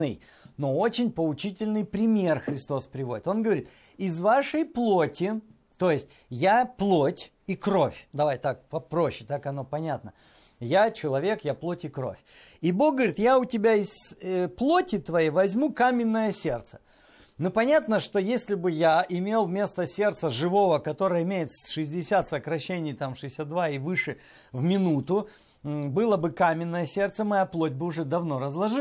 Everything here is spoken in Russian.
Но очень поучительный пример Христос приводит. Он говорит, из вашей плоти, то есть я плоть и кровь. Давай так попроще, так оно понятно. Я человек, я плоть и кровь. И Бог говорит, я у тебя из плоти твоей возьму каменное сердце. Но понятно, что если бы я имел вместо сердца живого, которое имеет 60 сокращений, там 62 и выше в минуту, было бы каменное сердце, моя плоть бы уже давно разложилась.